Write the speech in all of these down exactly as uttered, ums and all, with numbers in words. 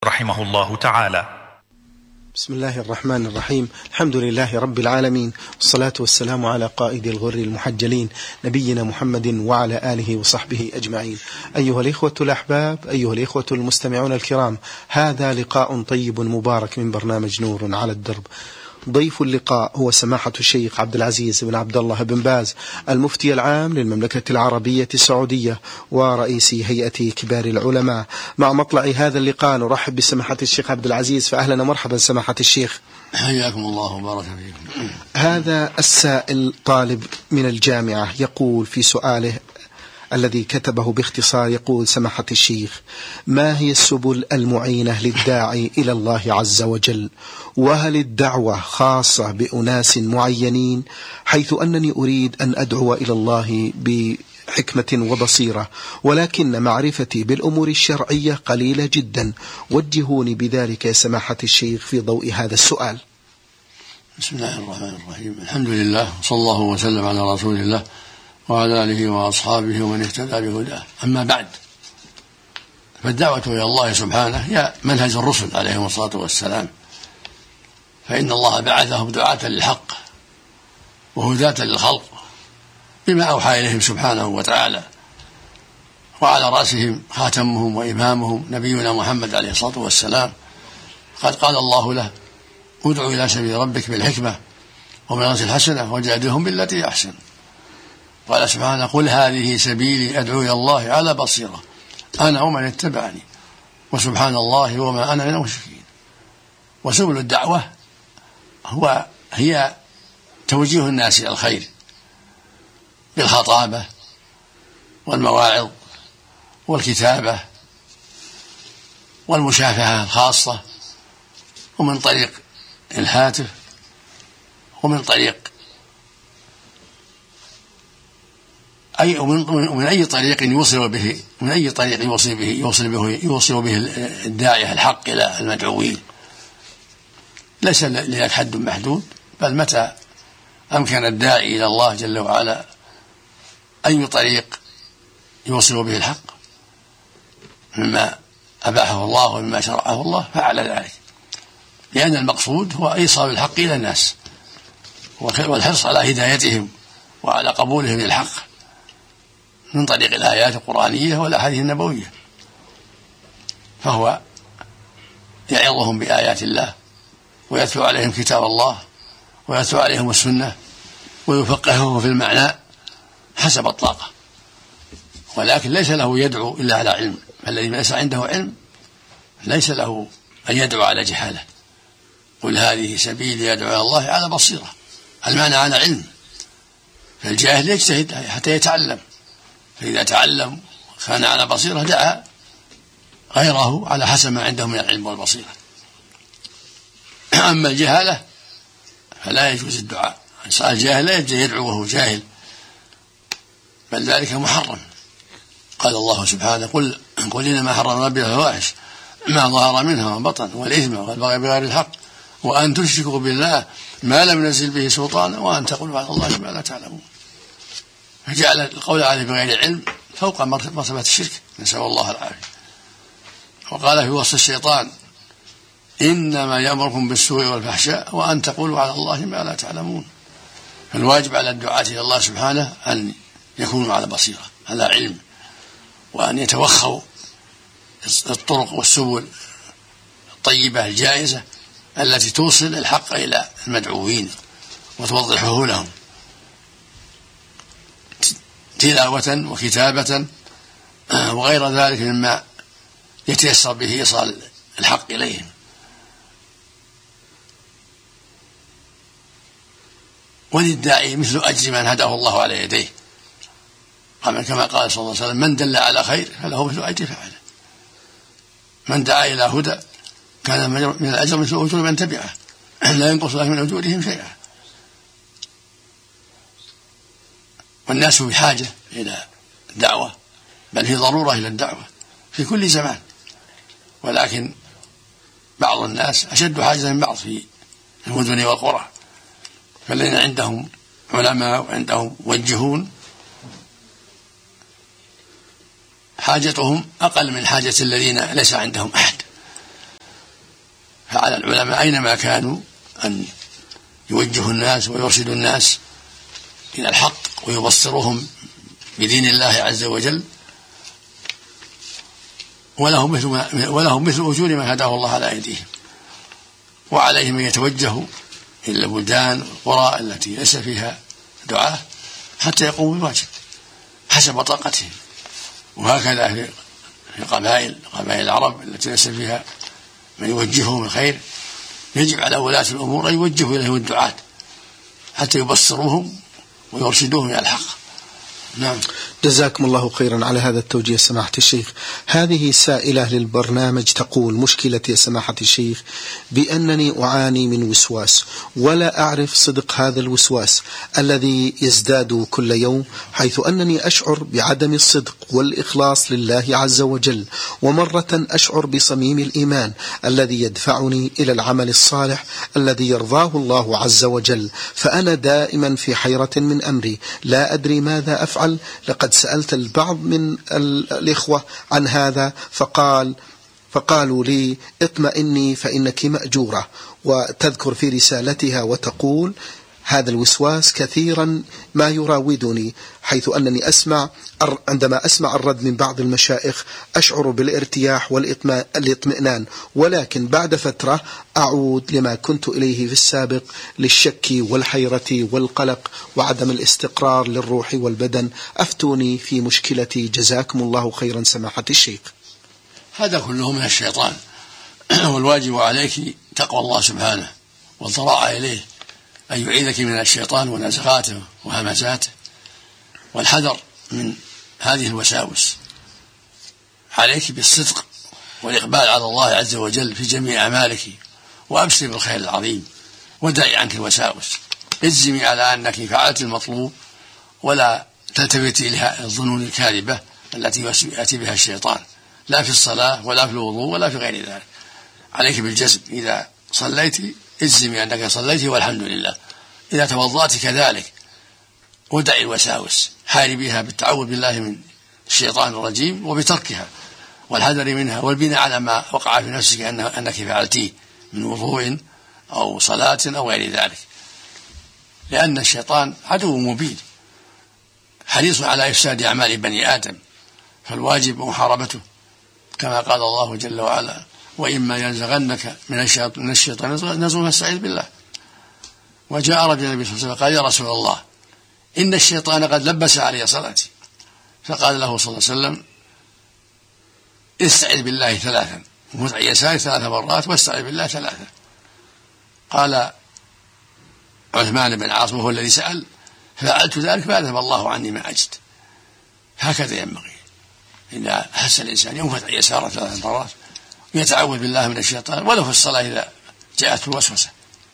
رحمه الله تعالى. بسم الله الرحمن الرحيم. الحمد لله رب العالمين، والصلاة والسلام على قائد الغر المحجلين نبينا محمد وعلى آله وصحبه أجمعين. أيها الإخوة الأحباب، أيها الإخوة المستمعون الكرام، هذا لقاء طيب مبارك من برنامج نور على الدرب. ضيف اللقاء هو سماحة الشيخ عبد العزيز بن عبد الله بن باز، المفتي العام للمملكة العربية السعودية ورئيس هيئة كبار العلماء. مع مطلع هذا اللقاء نرحب بسماحة الشيخ عبد العزيز، فأهلا ومرحبا سماحة الشيخ. حياكم الله وبارك فيكم. هذا السائل طالب من الجامعة يقول في سؤاله الذي كتبه باختصار، يقول: سماحة الشيخ، ما هي السبل المعينة للداعي إلى الله عز وجل؟ وهل الدعوة خاصة بأناس معينين، حيث أنني أريد أن أدعو إلى الله بحكمة وبصيرة، ولكن معرفتي بالأمور الشرعية قليلة جدا، وجهوني بذلك يا سماحة الشيخ في ضوء هذا السؤال. بسم الله الرحمن الرحيم. الحمد لله، صلى الله وسلم على رسول الله وعلى آله وأصحابه ومن اهتدى بهداه. أما بعد، فالدعوة إلى الله سبحانه هي منهج الرسل عليهم الصلاة والسلام، فإن الله بعثهم دعاة للحق وهداة للخلق بما أوحى إليهم سبحانه وتعالى، وعلى رأسهم خاتمهم وإمامهم نبينا محمد عليه الصلاة والسلام. قد قال الله له: ادع إلى سبيل ربك بالحكمة وموعظة الحسنة وجادلهم بالتي أحسن. قال سبحانه: قل هذه سبيلي أدعو إلى الله على بصيرة أنا ومن اتبعني وسبحان الله وما أنا من المشركين. وسبل الدعوة هو هي توجيه الناس إلى الخير بالخطابة والمواعظ والكتابة والمشافهة الخاصة، ومن طريق الهاتف، ومن طريق أي ومن أي طريق يوصل به من أي طريق يوصل به يوصل به يوصل به الداعية الحق إلى المدعوين. ليس لذلك حد محدود، بل متى أمكن الداعي إلى الله جل وعلا أي طريق يوصل به الحق مما أباحه الله ومما شرعه الله فعل ذلك، لأن المقصود هو إيصال الحق إلى الناس والحرص على هدايتهم وعلى قبولهم للحق من طريق الآيات القرآنية والأحاديث النبوية. فهو يعظهم بآيات الله ويتلو عليهم كتاب الله ويتلو عليهم السنة ويفقههم في المعنى حسب الطاقة، ولكن ليس له يدعو إلا على علم. الذي ليس عنده علم ليس له أن يدعو على جهالة. قل هذه سبيلي أدعو إلى الله على بصيرة، المعنى على علم. فالجاهل يجتهد حتى يتعلم، فإذا تعلم كان على بصيرة دعا غيره على حسب ما عنده من العلم والبصيرة. أما الجهالة فلا يجوز الدعاء. الجاهل لا يجوز يدعو وهو جاهل، بل ذلك محرم. قال الله سبحانه: قل قل إنما حرم ربي الفواحش ما ظهر منها وبطن والإثم والبغي بغير الحق وأن تشركوا بالله ما لم ينزل به سلطانا وأن تقولوا على الله ما لا تعلمون. فجعل القول عليه بغير علم فوق مرتبة الشرك، نسأل الله العافية. وقال في وصف الشيطان: إنما يأمركم بالسوء والفحشاء وأن تقولوا على الله ما لا تعلمون. فالواجب على الدعاة إلى الله سبحانه أن يكونوا على بصيرة على علم، وأن يتوخوا الطرق والسبل الطيبة الجائزة التي توصل الحق إلى المدعوين وتوضحه لهم تلاوة وكتابة وغير ذلك مما يتيسر به إيصال الحق إليهم. وللداعي مثل أجر من هداه الله على يديه، كما قال صلى الله عليه وسلم: من دل على خير فله مثل أجر فعله. من دعا إلى هدى كان من الأجر مثل أجور من تبعه لا ينقص له من أجورهم شيئا. والناس بحاجة إلى الدعوة، بل في ضرورة إلى الدعوة في كل زمان، ولكن بعض الناس أشد حاجة من بعض في المدن والقرى. فالذين عندهم علماء وعندهم موجهون حاجتهم أقل من حاجة الذين ليس عندهم أحد. فعلى العلماء أينما كانوا أن يوجهوا الناس ويرشدوا الناس إلى الحق ويبصرهم بدين الله عز وجل، ولهم مثل, ما ولهم مثل أجور ما هداه الله على أيديهم. وعليهم أن يتوجهوا إلى البلدان والقرى التي ليس فيها دعاة حتى يقوموا بالواجب حسب طاقتهم. وهكذا في قبائل قبائل العرب التي ليس فيها من يوجههم الخير، يجب على ولاة الأمور أن يوجهوا إليهم الدعاة حتى يبصروهم ويرشدوهم إلى الحق. نعم. جزاكم الله خيرا على هذا التوجيه سماحة الشيخ. هذه سائلة للبرنامج تقول: مشكلتي يا سماحة الشيخ بأنني أعاني من وسواس ولا أعرف صدق هذا الوسواس الذي يزداد كل يوم، حيث أنني أشعر بعدم الصدق والإخلاص لله عز وجل، ومرة أشعر بصميم الإيمان الذي يدفعني إلى العمل الصالح الذي يرضاه الله عز وجل. فأنا دائما في حيرة من أمري، لا أدري ماذا أفعل. لقد سألت البعض من الإخوة عن هذا فقال فقالوا لي: اطمئني فإنك مأجورة. وتذكر في رسالتها وتقول: هذا الوسواس كثيرا ما يراودني، حيث أنني أسمع عندما أسمع الرد من بعض المشايخ أشعر بالارتياح والاطمئنان، ولكن بعد فترة أعود لما كنت إليه في السابق للشك والحيرة والقلق وعدم الاستقرار للروح والبدن. أفتوني في مشكلتي جزاكم الله خيرا سماحة الشيخ. هذا كله من الشيطان، والواجب عليك تقوى الله سبحانه والضراعة إليه أن يعيذك من الشيطان ونزغاته وهمزاته، والحذر من هذه الوساوس. عليك بالصدق والإقبال على الله عز وجل في جميع أعمالك، وأبشر بالخير العظيم، ودعي عنك الوساوس. اجزمي على أنك فعلت المطلوب، ولا تلتفتي إلى الظنون الكاذبة التي يأتي بها الشيطان، لا في الصلاة ولا في الوضوء ولا في غير ذلك. عليك بالجزم، إذا صليت اجزمي أنك صليت والحمد لله، إذا توضأت كذلك، ودعي الوساوس، حاربيها بالتعوذ بالله من الشيطان الرجيم وبتركها والحذر منها، والبناء على ما وقع في نفسك أنك فعلتيه من وضوء أو صلاة أو غير ذلك، لأن الشيطان عدو مبين حريص على إفساد أعمال بني آدم، فالواجب محاربته، كما قال الله جل وعلا: وإما ينزغنك من الشيطان نزغ فاستعذ بالله. وجاء رجل النبي صلى الله عليه وسلم قال: يا رسول الله، إن الشيطان قد لبس علي صلاتي. فقال له صلى الله عليه وسلم: استعذ بالله ثلاثا، ومتع يساري ثلاث مرات، واستعذ بالله ثلاثا. قال عثمان بن عاص وهو الذي سأل: فعلت ذلك فأذهب الله عني ما أجد. هكذا ينبغي، إذا أحس الإنسان ينفث يساره ثلاث مرات ويتعوذ بالله من الشيطان، ولو في الصلاة إذا جاءته الوسوسة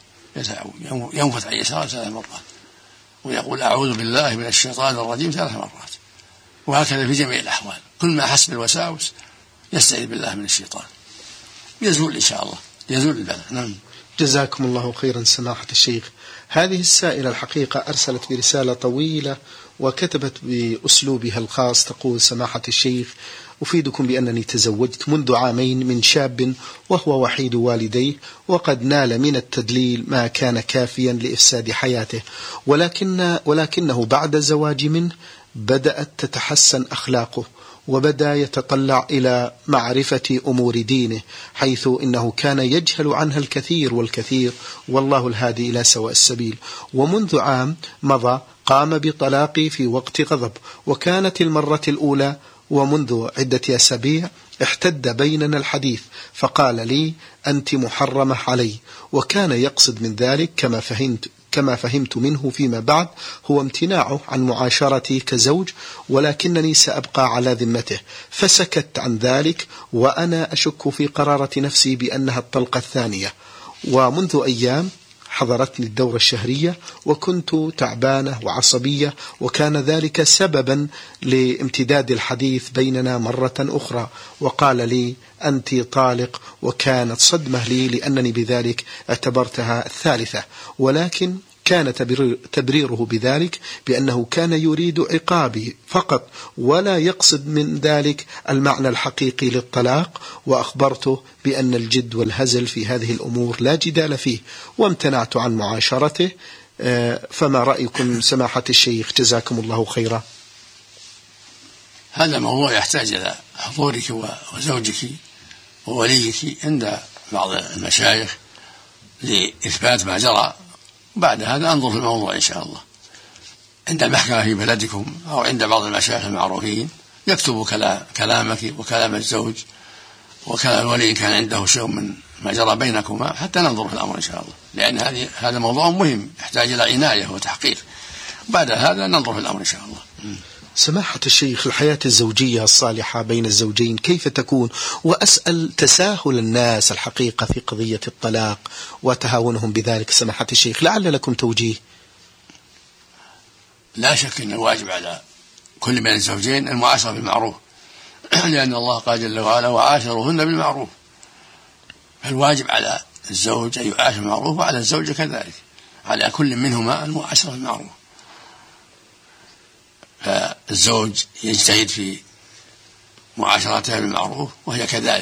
ينفث عن يساره ثلاث مرات ويقول: أعوذ بالله من الشيطان الرجيم ثلاث مرات. وهكذا في جميع الأحوال، كل ما حس بالوساوس يستعيذ بالله من الشيطان، يزول إن شاء الله، يزول البلاء. نعم. جزاكم الله خيرا سماحة الشيخ. هذه السائلة الحقيقة أرسلت برسالة طويلة وكتبت بأسلوبها الخاص، تقول: سماحة الشيخ، أفيدكم بأنني تزوجت منذ عامين من شاب وهو وحيد والديه، وقد نال من التدليل ما كان كافيا لإفساد حياته، ولكن ولكنه بعد زواج منه بدأت تتحسن أخلاقه، وبدأ يتطلع إلى معرفة أمور دينه، حيث إنه كان يجهل عنها الكثير والكثير، والله الهادي إلى سواء السبيل. ومنذ عام مضى قام بطلاقي في وقت غضب، وكانت المرة الأولى، ومنذ عدة أسابيع احتد بيننا الحديث، فقال لي: أنت محرمة علي. وكان يقصد من ذلك كما فهمت كما فهمت منه فيما بعد هو امتناعه عن معاشرتي كزوج، ولكنني سأبقى على ذمته. فسكت عن ذلك، وأنا أشك في قرارة نفسي بأنها الطلقة الثانية. ومنذ أيام حضرتني الدورة الشهرية، وكنت تعبانة وعصبية، وكان ذلك سببا لامتداد الحديث بيننا مرة أخرى، وقال لي: أنت طالق. وكانت صدمة لي، لأنني بذلك اعتبرتها الثالثة، ولكن كان تبريره بذلك بأنه كان يريد عقابي فقط ولا يقصد من ذلك المعنى الحقيقي للطلاق، وأخبرته بأن الجد والهزل في هذه الأمور لا جدال فيه، وامتنعت عن معاشرته. فما رأيكم سماحة الشيخ جزاكم الله خيرا؟ هذا الموضوع يحتاج إلى حضورك وزوجك ووليك عند بعض المشايخ لإثبات ما جرى، بعد هذا أنظر في الموضوع إن شاء الله عند المحكمة في بلدكم أو عند بعض المشايخ المعروفين، يكتب كلامك وكلام الزوج وكلام الولي إن كان عنده شيء من ما جرى بينكما حتى ننظر في الأمر إن شاء الله، لأن هذه هذا موضوع مهم يحتاج إلى عناية وتحقيق، بعد هذا ننظر في الأمر إن شاء الله. سماحة الشيخ، الحياة الزوجية الصالحة بين الزوجين كيف تكون؟ وأسأل تساهل الناس الحقيقة في قضية الطلاق وتهاونهم بذلك سماحة الشيخ، لعل لكم توجيه. لا شك أن الواجب على كل من الزوجين المعاشرة بالمعروف، لأن الله قال جل وعلا وعاشروهن بالمعروف، فالواجب على الزوج أن يعاشر بالمعروف وعلى الزوجة كذلك، على كل منهما المعاشرة بالمعروف. فالزوج يجتهد في معاشرتها بالمعروف وهي كذلك،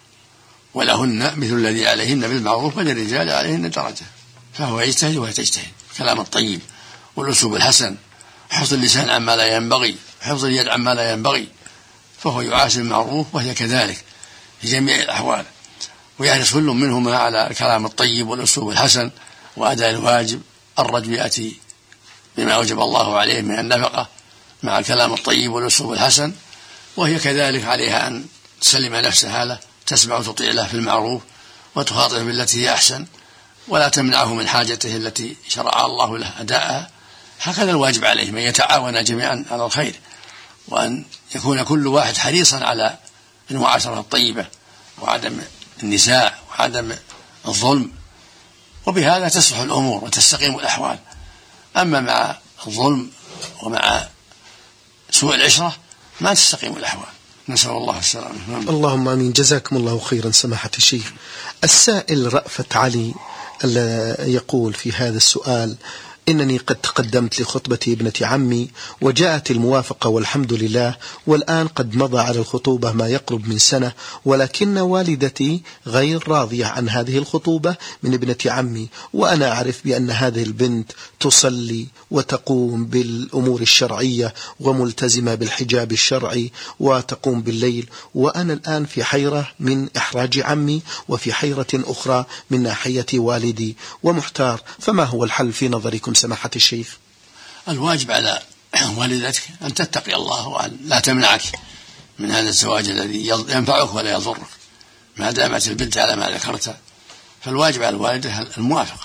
ولهن مثل الذي عليهن بالمعروف وللرجال عليهن درجة، فهو يجتهد وهي تجتهد. الكلام الطيب والأسلوب الحسن، حفظ اللسان عما لا ينبغي، حفظ اليد عما لا ينبغي، فهو يعاشر بالمعروف وهي كذلك في جميع الأحوال، ويحرص كل منهما على الكلام الطيب والأسلوب الحسن وأداء الواجب. الرجل يأتي بما أوجب الله عليه من النفقة مع الكلام الطيب والأسلوب الحسن، وهي كذلك عليها أن تسلم نفسها له، تسمع وتطيع له في المعروف وتخاطب بالتي هي أحسن، ولا تمنعه من حاجته التي شرع الله له أداءها. هكذا الواجب عليهم أن يتعاون جميعا على الخير، وأن يكون كل واحد حريصا على المعاشرة الطيبة وعدم النساء وعدم الظلم، وبهذا تصلح الأمور وتستقيم الأحوال. أما مع الظلم ومع سوء العشرة ما تستقيم الأحوال، نسأل الله السلامة. اللهم آمين. جزاكم الله خيرا سماحة الشيخ. السائل رأفت علي يقول في هذا السؤال: إنني قد تقدمت لخطبة ابنة عمي وجاءت الموافقة والحمد لله، والآن قد مضى على الخطوبة ما يقرب من سنة، ولكن والدتي غير راضية عن هذه الخطوبة من ابنة عمي، وأنا أعرف بأن هذه البنت تصلي وتقوم بالأمور الشرعية وملتزمة بالحجاب الشرعي وتقوم بالليل، وأنا الآن في حيرة من إحراج عمي وفي حيرة أخرى من ناحية والدي ومحتار، فما هو الحل في نظركم سماحة الشيخ؟ الواجب على والدتك أن تتقي الله وأن لا تمنعك من هذا الزواج الذي ينفعك ولا يضرك، ما دامت البنت على ما ذكرت، فالواجب على الوالدة الموافقة.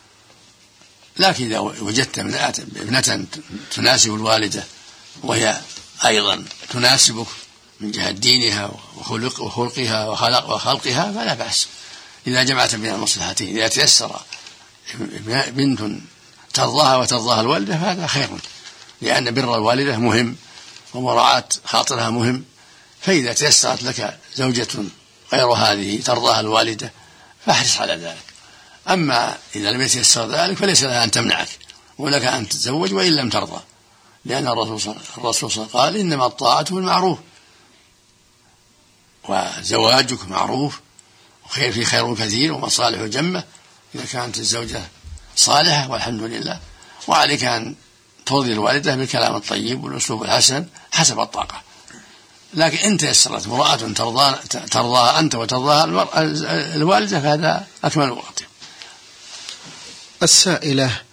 لكن إذا وجدت ابنة تناسب الوالدة وهي أيضا تناسبك من جهة دينها وخلقها وخلقها فلا بأس، إذا جمعت بين المصلحتين. إذا تيسر بنت ترضاها وترضاها الوالدة فهذا خير، لأن بر الوالدة مهم ومراعاة خاطرها مهم، فإذا تيسرت لك زوجة غير هذه ترضاها الوالدة فاحرص على ذلك. أما إذا لم يتيسر ذلك فليس لها أن تمنعك، ولك أن تتزوج وإن لم ترضى، لأن الرسول صلى الله عليه وسلم قال: إنما الطاعة بالمعروف، وزواجك معروف وخير في خير كثير ومصالح جمة إذا كانت الزوجة صالحة والحمد لله. وعليك أن ترضي الوالدة بالكلام الطيب والأسلوب الحسن حسب الطاقة، لكن إن تيسرت امرأة ترضاها أنت وترضاها الوالدة فهذا أكمل الوقت. السائلة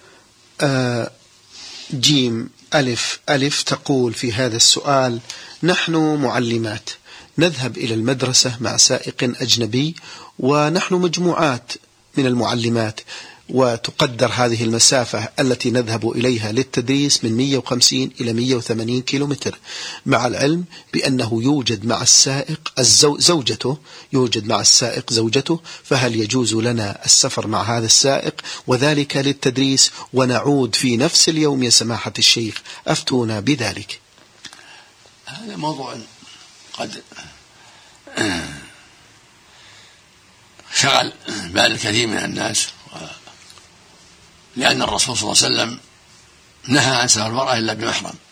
جيم ألف ألف تقول في هذا السؤال: نحن معلمات نذهب إلى المدرسة مع سائق أجنبي، ونحن مجموعات من المعلمات، وتقدر هذه المسافة التي نذهب إليها للتدريس من مئة وخمسين إلى مئة وثمانين كيلومتر، مع العلم بأنه يوجد مع السائق الزو... زوجته يوجد مع السائق زوجته، فهل يجوز لنا السفر مع هذا السائق وذلك للتدريس ونعود في نفس اليوم يا سماحة الشيخ؟ أفتونا بذلك. هذا موضوع قد شغل بال الكثير من الناس لأن الرسول صلى الله عليه وسلم نهى عن سفر المرأة إلا بمحرم.